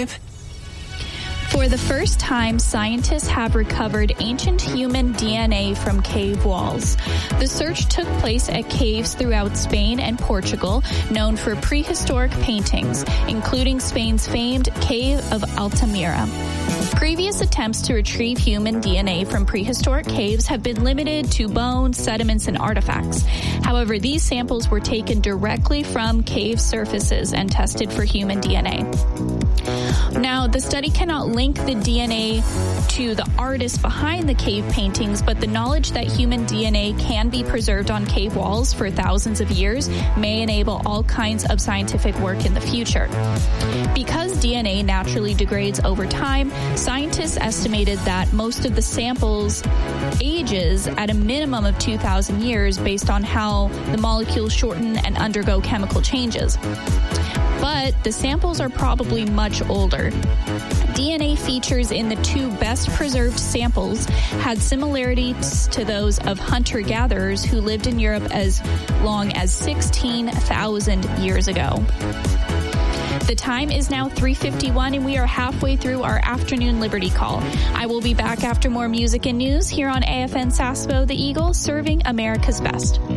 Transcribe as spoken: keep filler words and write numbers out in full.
five. For the first time, scientists have recovered ancient human D N A from cave walls. The search took place at caves throughout Spain and Portugal, known for prehistoric paintings, including Spain's famed Cave of Altamira. Previous attempts to retrieve human D N A from prehistoric caves have been limited to bones, sediments, and artifacts. However, these samples were taken directly from cave surfaces and tested for human D N A. Now, the study cannot link the D N A to the artist behind the cave paintings, but the knowledge that human D N A can be preserved on cave walls for thousands of years may enable all kinds of scientific work in the future. Because D N A naturally degrades over time, scientists estimated that most of the samples ages at a minimum of two thousand years based on how the molecules shorten and undergo chemical changes. But the samples are probably much older. D N A features in the two best preserved samples had similarities to those of hunter-gatherers who lived in Europe as long as sixteen thousand years ago. The time is now three fifty-one, and we are halfway through our afternoon Liberty Call. I will be back after more music and news here on A F N Sasbo, the Eagle, serving America's best.